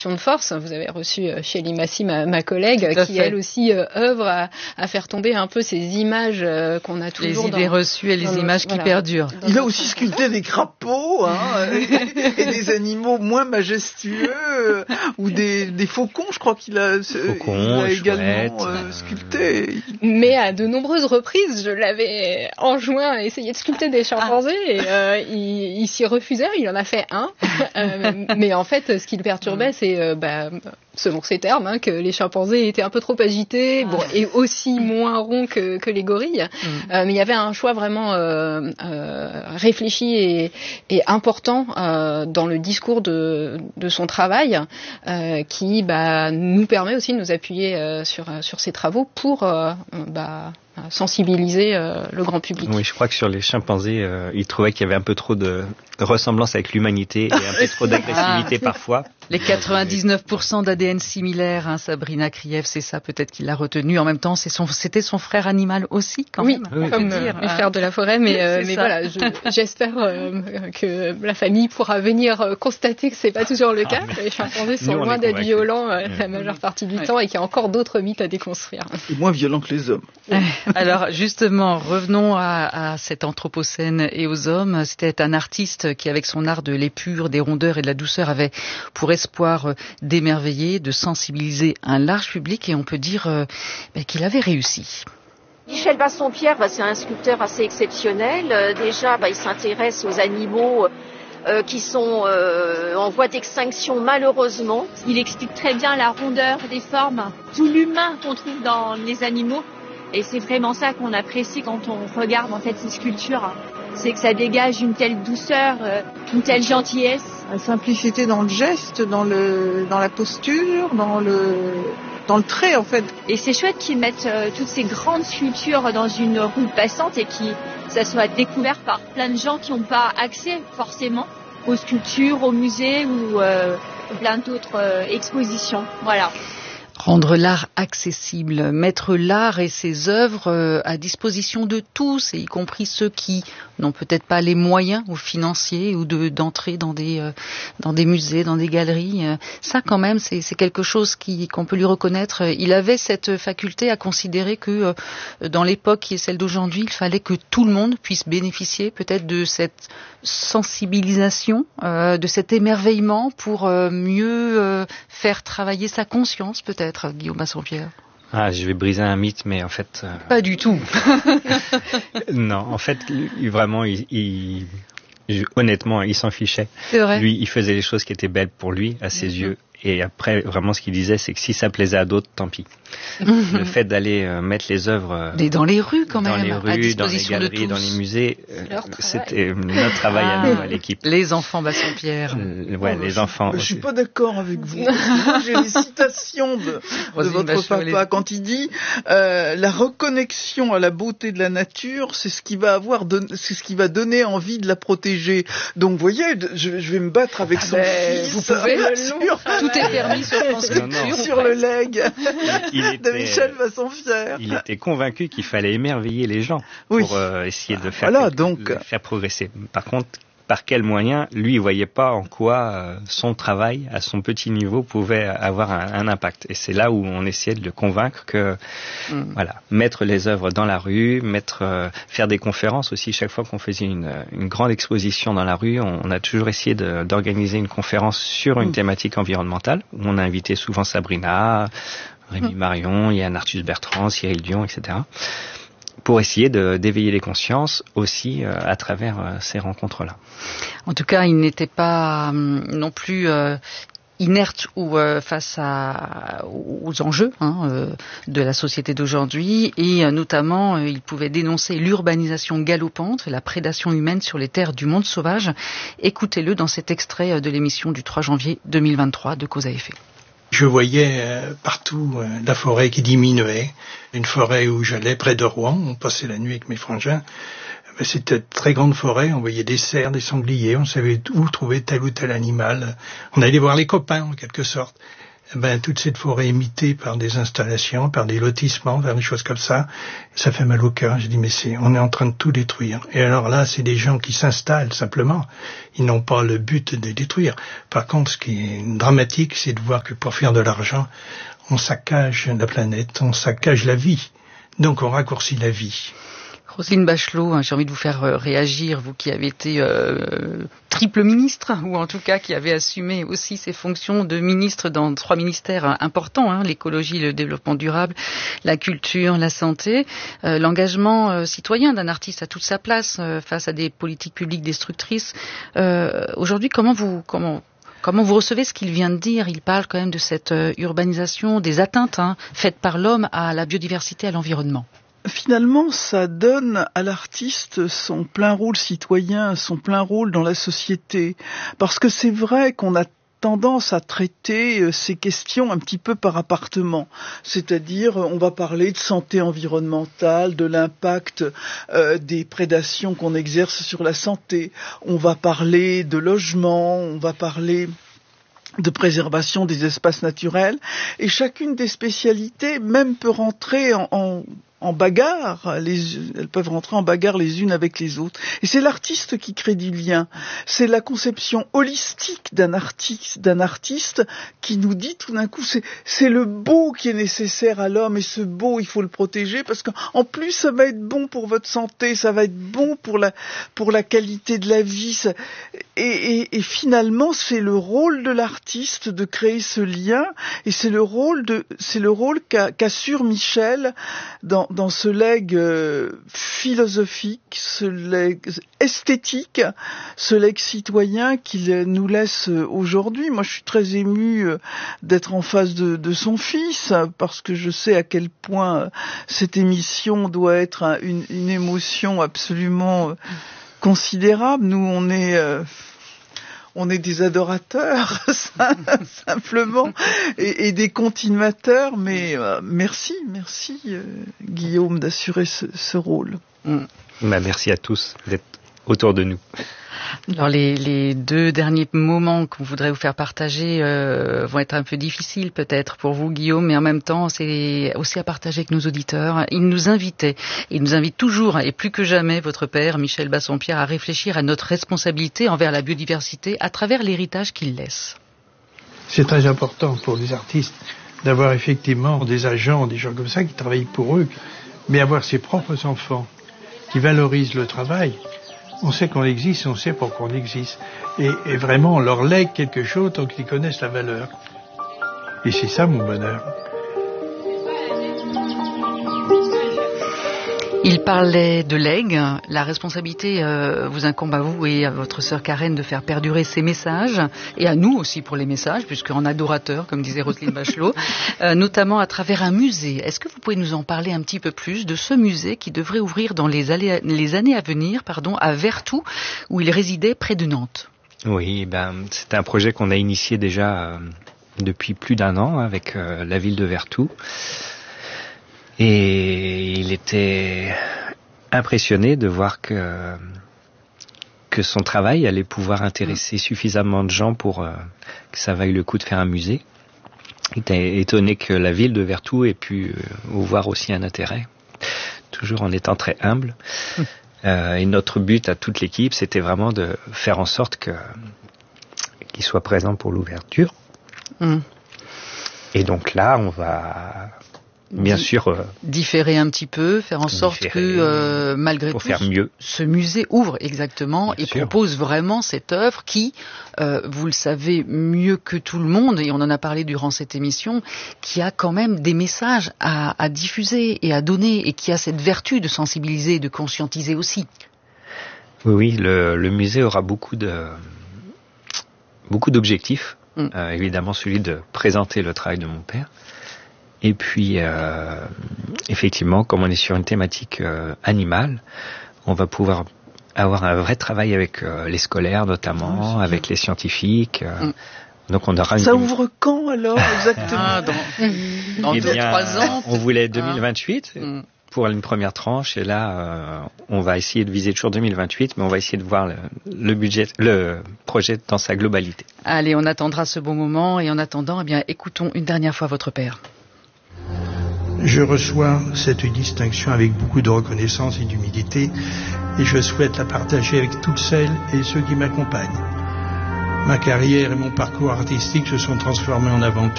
de force. Vous avez reçu Chélie Massy, ma collègue, qui elle aussi œuvre à faire tomber un peu ces images qu'on a toujours. Les idées reçues et les images qui perdurent. Il a aussi sculpté des crapauds et des animaux moins majestueux ou des faucons, je crois qu'il a également sculpté. Mais à de nombreuses reprises, je l'avais enjoint à essayer de sculpter des chimpanzés et il s'y refusait. Il en a fait un, mais en fait, ce qui le perturbait, c'est selon ses termes, que les chimpanzés étaient un peu trop agités, et aussi moins ronds que les gorilles. Mais il y avait un choix vraiment réfléchi et important dans le discours de son travail, qui nous permet aussi de nous appuyer sur ces travaux pour sensibiliser le grand public. Oui, je crois que sur les chimpanzés, il trouvait qu'il y avait un peu trop de ressemblance avec l'humanité et un peu trop d'agressivité parfois. Les 99% d'ADN similaires, Sabrina Krief, c'est ça peut-être qu'il l'a retenu. En même temps, c'était son frère animal aussi, quand même. Oui, comme les frères de la forêt, mais voilà, j'espère que la famille pourra venir constater que c'est pas toujours le cas. Les chimpanzés sont loin d'être violents la majeure partie du temps et qu'il y a encore d'autres mythes à déconstruire. Et moins violents que les hommes. Alors justement, revenons à cet anthropocène et aux hommes. C'était un artiste qui, avec son art de l'épure, des rondeurs et de la douceur, avait pour espoir d'émerveiller, de sensibiliser un large public, et on peut dire qu'il avait réussi. Michel Bassompierre, c'est un sculpteur assez exceptionnel. Déjà, il s'intéresse aux animaux qui sont en voie d'extinction malheureusement. Il explique très bien la rondeur des formes, tout l'humain qu'on trouve dans les animaux. Et c'est vraiment ça qu'on apprécie quand on regarde en fait ces sculptures. C'est que ça dégage une telle douceur, une telle gentillesse. La simplicité dans le geste, dans la posture, dans le trait en fait. Et c'est chouette qu'ils mettent toutes ces grandes sculptures dans une rue passante et que ça soit découvert par plein de gens qui n'ont pas accès forcément aux sculptures, aux musées ou plein d'autres expositions. Voilà. Rendre l'art accessible, mettre l'art et ses œuvres à disposition de tous, et y compris ceux qui n'ont peut-être pas les moyens ou financiers ou d'entrer dans des musées, dans des galeries. Ça, quand même, c'est quelque chose qu'on peut lui reconnaître. Il avait cette faculté à considérer que dans l'époque qui est celle d'aujourd'hui, il fallait que tout le monde puisse bénéficier peut-être de cette sensibilisation, de cet émerveillement pour mieux faire travailler sa conscience, peut-être. Guillaume Bassompierre. Je vais briser un mythe, mais en fait... Pas du tout. Non, en fait, vraiment, honnêtement, il s'en fichait. C'est vrai. Lui, il faisait les choses qui étaient belles pour lui, à ses yeux. Et après, vraiment, ce qu'il disait, c'est que si ça plaisait à d'autres, tant pis. Le fait d'aller mettre les œuvres... dans les rues, quand même. Dans les rues, dans les galeries, dans les musées. C'était notre travail à nous, à l'équipe. Les enfants Bassompierre. Les enfants. Je suis pas d'accord avec vous. Moi, j'ai des citations de votre papa quand il dit la reconnexion à la beauté de la nature, c'est ce qui va donner envie de la protéger. Donc, vous voyez, je vais me battre avec son fils. Vous pouvez tout est permis sur France Culture. Sur le leg de Michel Bassompierre. Il était convaincu qu'il fallait émerveiller les gens pour essayer de faire progresser. Par contre, par quels moyens, lui, il voyait pas en quoi son travail, à son petit niveau, pouvait avoir un impact. Et c'est là où on essayait de le convaincre que, mettre les œuvres dans la rue, faire des conférences aussi. Chaque fois qu'on faisait une grande exposition dans la rue, on a toujours essayé d'organiser une conférence sur une thématique environnementale, où on a invité souvent Sabrina, Rémi Marion, Yann Arthus Bertrand, Cyril Dion, etc., pour essayer d'éveiller les consciences aussi à travers ces rencontres-là. En tout cas, il n'était pas non plus inerte ou face aux enjeux de la société d'aujourd'hui, et notamment il pouvait dénoncer l'urbanisation galopante et la prédation humaine sur les terres du monde sauvage. Écoutez-le dans cet extrait de l'émission du 3 janvier 2023 de Cause à effet. Je voyais partout la forêt qui diminuait. Une forêt où j'allais près de Rouen, on passait la nuit avec mes frangins. C'était une très grande forêt, on voyait des cerfs, des sangliers, on savait où trouver tel ou tel animal. On allait voir les copains en quelque sorte. toute cette forêt imitée par des installations, par des lotissements, par des choses comme ça fait mal au cœur. J'ai dit, mais on est en train de tout détruire. Et alors là, c'est des gens qui s'installent simplement. Ils n'ont pas le but de détruire. Par contre, ce qui est dramatique, c'est de voir que pour faire de l'argent, on saccage la planète, on saccage la vie. Donc on raccourcit la vie. Roselyne Bachelot, j'ai envie de vous faire réagir, vous qui avez été triple ministre, ou en tout cas qui avez assumé aussi ces fonctions de ministre dans 3 ministères importants, l'écologie, le développement durable, la culture, la santé. L'engagement citoyen d'un artiste a toute sa place face à des politiques publiques destructrices. Aujourd'hui, comment vous recevez ce qu'il vient de dire? Il parle quand même de cette urbanisation, des atteintes faites par l'homme à la biodiversité, à l'environnement. Finalement, ça donne à l'artiste son plein rôle citoyen, son plein rôle dans la société. Parce que c'est vrai qu'on a tendance à traiter ces questions un petit peu par appartement. C'est-à-dire, on va parler de santé environnementale, de l'impact des prédations qu'on exerce sur la santé. On va parler de logement, on va parler de préservation des espaces naturels. Et chacune des spécialités même peut rentrer en bagarre, elles peuvent rentrer en bagarre les unes avec les autres. Et c'est l'artiste qui crée du lien. C'est la conception holistique d'un artiste qui nous dit tout d'un coup, c'est le beau qui est nécessaire à l'homme, et ce beau, il faut le protéger, parce qu'en plus, ça va être bon pour votre santé, ça va être bon pour la qualité de la vie. Et finalement, c'est le rôle de l'artiste de créer ce lien, et c'est le rôle qu'assure Michel dans ce legs philosophique, ce legs esthétique, ce legs citoyen qu'il nous laisse aujourd'hui. Moi, je suis très émue d'être en face de son fils, parce que je sais à quel point cette émission doit être une émotion absolument considérable. Nous, on est des adorateurs, simplement, et des continuateurs, mais merci Guillaume d'assurer ce rôle. Merci à tous d'être autour de nous. Alors les 2 derniers moments qu'on voudrait vous faire partager vont être un peu difficiles peut-être pour vous, Guillaume, mais en même temps c'est aussi à partager avec nos auditeurs. Il nous invitent toujours, et plus que jamais, votre père, Michel Bassompierre, à réfléchir à notre responsabilité envers la biodiversité à travers l'héritage qu'il laisse. C'est très important pour les artistes d'avoir effectivement des agents, des gens comme ça qui travaillent pour eux, mais avoir ses propres enfants qui valorisent le travail. On sait qu'on existe, on sait pourquoi on existe. Et vraiment, on leur lègue quelque chose tant qu'ils connaissent la valeur. Et c'est ça mon bonheur. Il parlait de legs. La responsabilité vous incombe à vous et à votre sœur Karen de faire perdurer ces messages, et à nous aussi pour les messages, puisqu'en adorateur, comme disait Roselyne Bachelot, notamment à travers un musée. Est-ce que vous pouvez nous en parler un petit peu plus de ce musée qui devrait ouvrir dans les années à venir, à Vertou, où il résidait près de Nantes? Oui, c'est un projet qu'on a initié déjà depuis plus d'1 an avec la ville de Vertou. Et il était impressionné de voir que son travail allait pouvoir intéresser suffisamment de gens pour que ça vaille le coup de faire un musée. Il était étonné que la ville de Vertou ait pu voir aussi un intérêt, toujours en étant très humble. Et notre but à toute l'équipe, c'était vraiment de faire en sorte qu'il soit présent pour l'ouverture. Et donc là, on va... Bien sûr. Différer un petit peu, faire en sorte que, malgré tout, ce musée ouvre exactement et propose vraiment cette œuvre qui, vous le savez mieux que tout le monde, et on en a parlé durant cette émission, qui a quand même des messages à diffuser et à donner, et qui a cette vertu de sensibiliser et de conscientiser aussi. Oui, le musée aura beaucoup d'objectifs. Évidemment, celui de présenter le travail de mon père. Et puis, effectivement, comme on est sur une thématique animale, on va pouvoir avoir un vrai travail avec les scolaires notamment, avec les scientifiques. Donc on aura Ça ouvre quand alors exactement? Dans 2-3 ans. On voulait 2028. pour une première tranche. Et là, on va essayer de viser toujours 2028, mais on va essayer de voir le projet dans sa globalité. Allez, on attendra ce bon moment. Et en attendant, écoutons une dernière fois votre père. Je reçois cette distinction avec beaucoup de reconnaissance et d'humilité, et je souhaite la partager avec toutes celles et ceux qui m'accompagnent. Ma carrière et mon parcours artistique se sont transformés en aventure.